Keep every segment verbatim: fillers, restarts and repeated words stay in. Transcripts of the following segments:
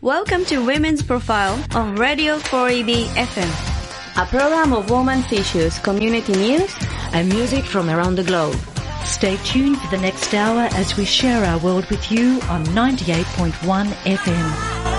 Welcome to Women's Profile on Radio four E B F M, a program of women's issues, community news, and music from around the globe. Stay tuned for the next hour as we share our world with you on ninety-eight point one F M.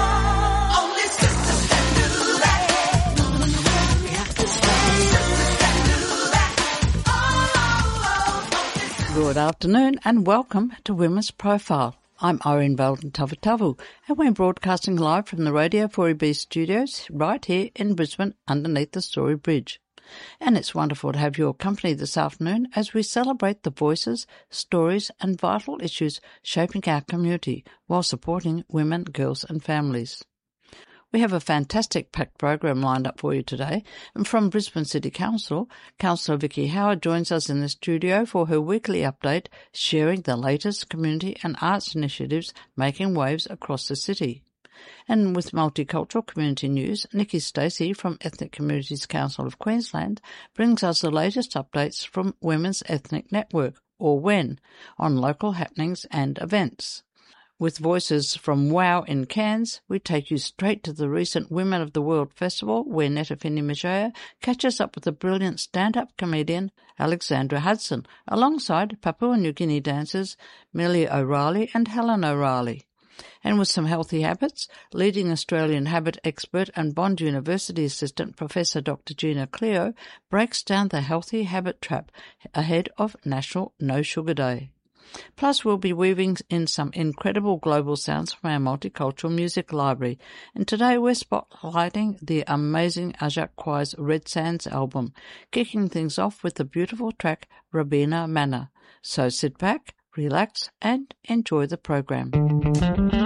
Good afternoon and welcome to Women's Profile. I'm Irene Belden Tavatavu and we're broadcasting live from the Radio four E B studios right here in Brisbane underneath the Story Bridge. And it's wonderful to have your company this afternoon as we celebrate the voices, stories and vital issues shaping our community while supporting women, girls and families. We have a fantastic packed program lined up for you today, and from Brisbane City Council, Councillor Vicky Howard joins us in the studio for her weekly update, sharing the latest community and arts initiatives making waves across the city. And with multicultural community news, Nikki Stacey from Ethnic Communities Council of Queensland brings us the latest updates from Women's Ethnic Network, or W E N, on local happenings and events. With voices from WOW in Cairns, we take you straight to the recent Women of the World Festival where Netafini Majaya catches up with the brilliant stand-up comedian Alexandra Hudson alongside Papua New Guinea dancers Millie O'Reilly and Helen O'Reilly. And with some healthy habits, leading Australian habit expert and Bond University assistant Professor Doctor Gina Cleo breaks down the healthy habit trap ahead of National No Sugar Day. Plus, we'll be weaving in some incredible global sounds from our multicultural music library. And today we're spotlighting the amazing Ajak Choir's Red Sands album, kicking things off with the beautiful track Rabina Manna. So sit back, relax and enjoy the program.